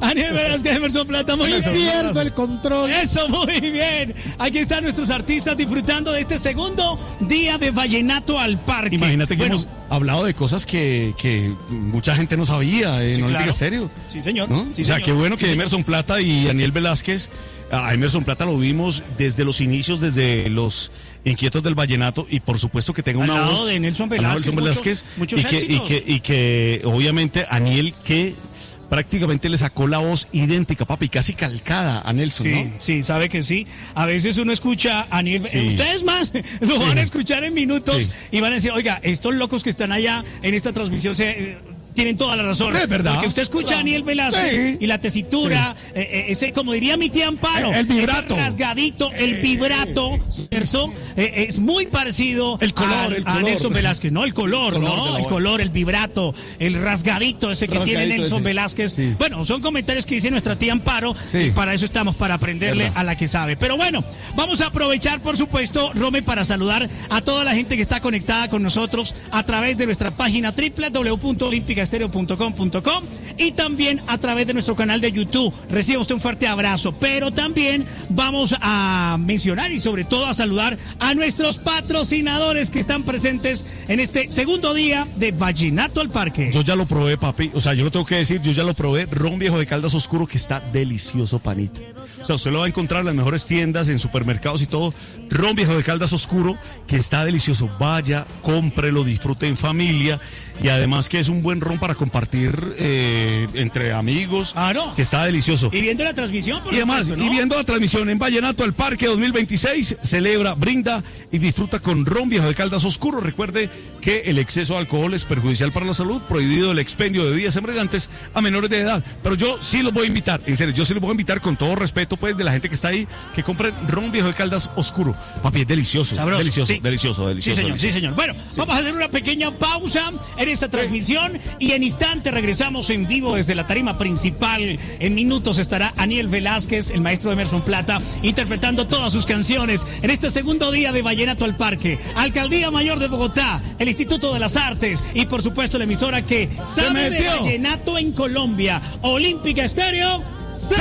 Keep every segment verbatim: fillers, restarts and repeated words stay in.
Aniel Velázquez, Emerson Plata, muy bien. Pierdo el control. Eso, muy bien. Aquí están nuestros artistas disfrutando de este segundo día de Vallenato al Parque. Imagínate que bueno, hemos hablado de cosas que, que mucha gente no sabía en sí, Olímpica claro. Estéreo. Sí, señor. ¿No? Sí, o sea, señor. qué bueno Sí, que señor. Emerson Plata y Aniel Velázquez, a Emerson Plata lo vimos desde los inicios, desde los Inquietos del Vallenato, y por supuesto que tenga Al una lado voz de Nelson al lado de Velázquez, Nelson Velázquez, muchos- muchos y, que, y, éxitos. que, y que obviamente Aniel, que prácticamente le sacó la voz idéntica, papi, casi calcada a Nelson, Sí, ¿no? sí, sabe que sí. A veces uno escucha a Aniel, Sí. eh, ustedes más lo Sí. van a escuchar en minutos Sí. y van a decir, oiga, estos locos que están allá en esta transmisión se... eh, tienen toda la razón. Es verdad. Porque usted escucha a Aniel Velázquez Sí. y la tesitura, eh, eh, ese, como diría mi tía Amparo, El- el vibrato. ese rasgadito, el vibrato, ¿cierto? Eh, es muy parecido El color, a, el a color. Nelson Velázquez, ¿no? El color, El color de ¿no? la El voz. color, el vibrato, el rasgadito ese que tiene Rasgadito Nelson ese. Velázquez. Sí. Bueno, son comentarios que dice nuestra tía Amparo, Sí. y para eso estamos, para aprenderle Verdad. a la que sabe. Pero bueno, vamos a aprovechar, por supuesto, Rome, para saludar a toda la gente que está conectada con nosotros a través de nuestra página doble u doble u doble u punto olímpica estéreo punto com punto com y también a través de nuestro canal de YouTube. Reciba usted un fuerte abrazo, pero también vamos a mencionar y sobre todo a saludar a nuestros patrocinadores que están presentes en este segundo día de Vallenato al Parque. Yo ya lo probé, papi. O sea, yo lo tengo que decir, yo ya lo probé. Ron Viejo de Caldas Oscuro, que está delicioso, panita. O sea, usted lo va a encontrar en las mejores tiendas, en supermercados y todo. Ron Viejo de Caldas Oscuro, que está delicioso. Vaya, cómprelo, disfrute en familia. Y además que es un buen ron para compartir eh, entre amigos. Claro. Que está delicioso. Y viendo la transmisión, por Y además, supuesto, ¿no? y viendo la transmisión en Vallenato al Parque dos mil veintiséis, celebra, brinda y disfruta con Ron Viejo de Caldas Oscuro. Recuerde que el exceso de alcohol es perjudicial para la salud, prohibido el expendio de bebidas embriagantes a menores de edad. Pero yo sí los voy a invitar, en serio, yo sí los voy a invitar con todo respeto, pues, de la gente que está ahí, que compren Ron Viejo de Caldas Oscuro. Papi, es delicioso, Sabroso, delicioso, sí. delicioso, delicioso. Sí, señor, delicioso. sí, señor. Bueno, vamos a hacer una pequeña pausa en esta transmisión y en instante regresamos en vivo desde la tarima principal. En minutos estará Aniel Velázquez, el maestro de Emerson Plata, interpretando todas sus canciones en este segundo día de Vallenato al Parque. Alcaldía Mayor de Bogotá, el Instituto de las Artes y por supuesto la emisora que sabe de metió. Vallenato en Colombia, Olímpica Estéreo. ¡Se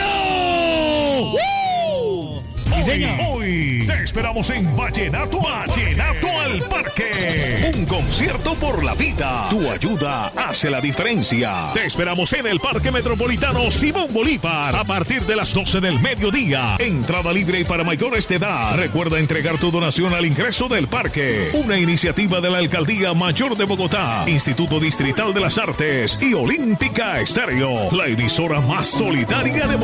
metió! ¡Woo! Sí, señor. Hoy te esperamos en Vallenato, Vallenato al Parque. Un concierto por la vida. Tu ayuda hace la diferencia. Te esperamos en el Parque Metropolitano Simón Bolívar a partir de las doce del mediodía. Entrada libre para mayores de edad. Recuerda entregar tu donación al ingreso del parque. Una iniciativa de la Alcaldía Mayor de Bogotá, Instituto Distrital de las Artes y Olímpica Estéreo, la emisora más solidaria de